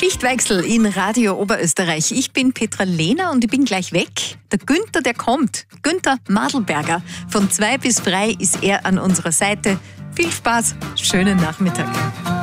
Schichtwechsel in Radio Oberösterreich. Ich bin Petra Lehner und ich bin gleich weg. Der Günther, der kommt. Günther Madlberger. Von 2 bis 3 ist er an unserer Seite. Viel Spaß, schönen Nachmittag.